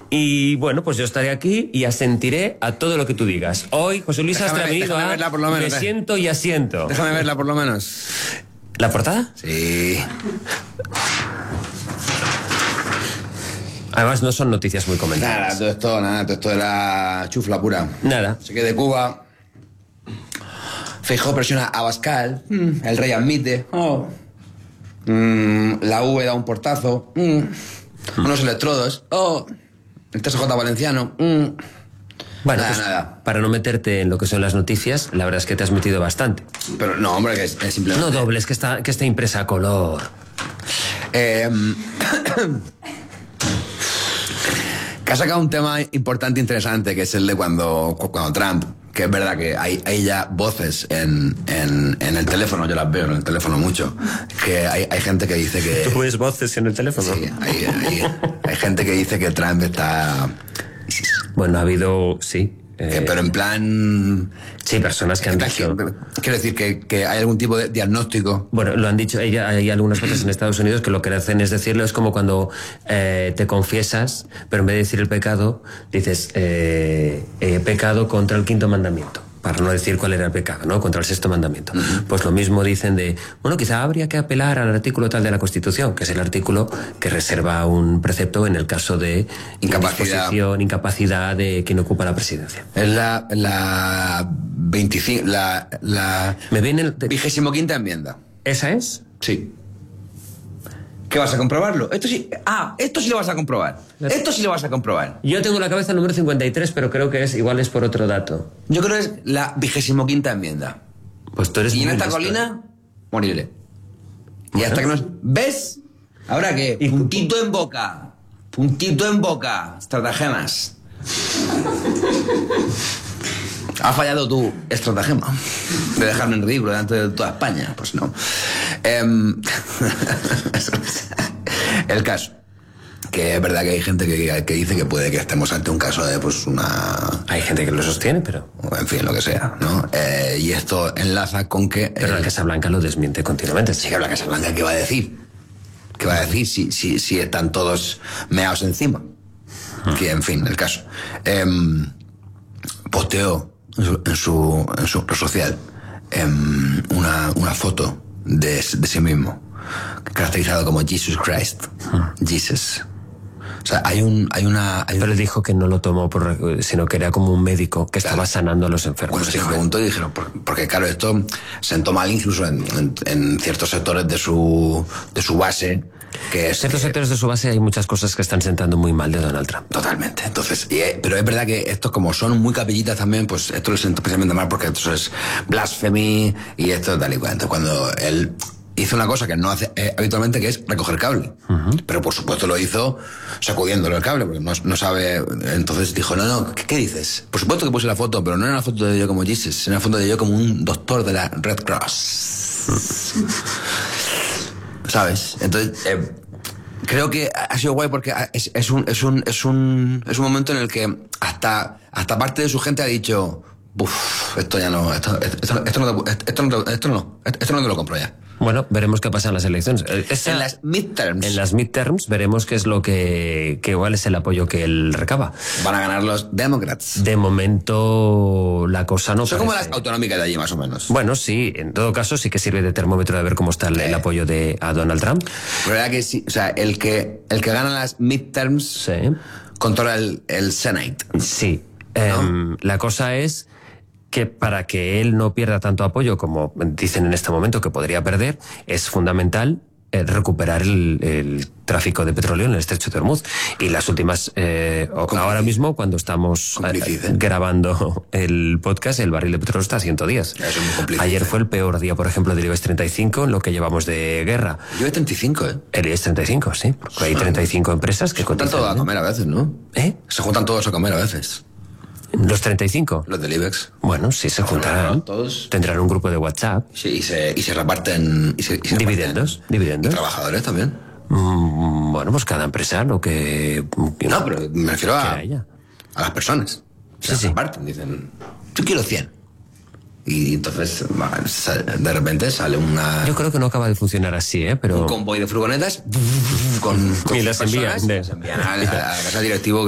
Y bueno, pues yo estaré aquí y asentiré a todo lo que tú digas. Hoy, José Luis Astre ha venido a verla por lo menos, Me siento y asiento. Déjame verla por lo menos. ¿La portada? Sí. Además no son noticias muy comentadas. Nada, todo esto era chufla pura. Nada. Se queda de Cuba. Feijóo presiona a Abascal. El rey admite. La V da un portazo. Unos electrodos. El TSJ valenciano. Bueno, nada, pues, nada. para no meterte en lo que son las noticias, la verdad es que te has metido bastante. Pero no, hombre, que es simplemente... No dobles, que está impresa a color. Que ha sacado un tema importante e interesante, que es el de cuando Trump, que es verdad que hay ya voces en el teléfono, yo las veo en el teléfono mucho, que hay gente que dice que... ¿Tú ves voces en el teléfono? Sí, hay gente que dice que Trump está... Bueno, ha habido, sí. pero en plan... Sí, personas que han dicho... Quiero decir que hay algún tipo de diagnóstico. Bueno, lo han dicho, hay algunas veces en Estados Unidos que lo que hacen es decirlo, es como cuando te confiesas, pero en vez de decir el pecado, dices pecado contra el quinto mandamiento, para no decir cuál era el pecado, ¿no? Contra el sexto mandamiento. Pues lo mismo dicen de, bueno, quizá habría que apelar al artículo tal de la Constitución, que es el artículo que reserva un precepto en el caso de incapacidad de quien ocupa la presidencia. Es la 25, Me viene el... 25ª enmienda. ¿Esa es? Sí. ¿Qué vas a comprobarlo? Esto sí lo vas a comprobar. Esto sí lo vas a comprobar. Yo tengo en la cabeza el número 53, pero creo que igual es por otro dato. Yo creo que es la 25ª enmienda. Pues tú eres Y en muy esta listo. colina, moriré. Y Bueno. hasta que nos... ¿Ves? Ahora que puntito en boca. Puntito en boca. Estratagemas. ¿Has fallado tu estratagema de dejarme en ridículo delante de toda España? Pues no. El caso. Que es verdad que hay gente que dice que puede que estemos ante un caso de, pues, una... Hay gente que lo sostiene, pero... En fin, lo que sea, ¿no? Y esto enlaza con que... Pero la Casa Blanca lo desmiente continuamente. Sí, que la Casa Blanca, ¿qué va a decir? ¿Qué va a decir si están todos meados encima? Que, en fin, el caso. Posteó en su red social una foto de sí mismo, caracterizado como Jesus Christ. Jesus. O sea, Pero dijo que no lo tomó sino que era como un médico que estaba sanando a los enfermos. Bueno, se preguntó y dijeron, porque claro, esto sentó mal incluso en ciertos sectores de su base. En ciertos sectores de su base hay muchas cosas que están sentando muy mal de Donald Trump. Totalmente. Entonces, pero es verdad que estos, como son muy capillitas también, pues esto les sentó especialmente mal porque esto es blasphemy y esto tal y cual. Entonces, cuando él hizo una cosa que no hace habitualmente, que es recoger cable. Pero por supuesto lo hizo sacudiéndolo el cable, porque no sabe. Entonces dijo, no, ¿qué dices? Por supuesto que puse la foto, pero no era una foto de yo como Jesus, era una foto de yo como un doctor de la Red Cross. ¿Sabes? Entonces, creo que ha sido guay porque es un momento en el que hasta parte de su gente ha dicho, esto ya no, esto no te lo compro ya. Bueno, veremos qué pasa en las elecciones. En las midterms. En las midterms veremos qué es lo que igual es el apoyo que él recaba. Van a ganar los Democrats. De momento la cosa no Son parece. como las autonómicas de allí, más o menos. Bueno, sí, en todo caso sí que sirve de termómetro de ver cómo está el apoyo a Donald Trump. La verdad que sí, o sea, el que gana las midterms Sí. controla el Senate. Sí. ¿No? La cosa es que para que él no pierda tanto apoyo como dicen en este momento que podría perder, es fundamental recuperar el tráfico de petróleo en el estrecho de Hormuz. Y las últimas, ahora mismo, cuando estamos grabando el podcast, el barril de petróleo está a 100 días. Eso es muy cómplice. Ayer fue el peor día, por ejemplo, del IBEX 35 en lo que llevamos de guerra. IBEX 35, ¿eh? El IBEX 35, sí. Porque hay 35 empresas que Se juntan todos a comer a veces, ¿no? Se juntan todos a comer a veces. ¿Los 35? Los del IBEX. Bueno, sí se juntarán. Todos. Tendrán un grupo de WhatsApp. Sí, y se reparten... Dividendos. Y trabajadores también. Bueno, pues cada empresa lo que... No, pero me refiero a ella. A las personas. Se reparten, dicen, yo quiero 100. Y entonces de repente sale una... Yo creo que no acaba de funcionar así, pero... Un convoy de furgonetas con y las envían. Las envían a la casa directivo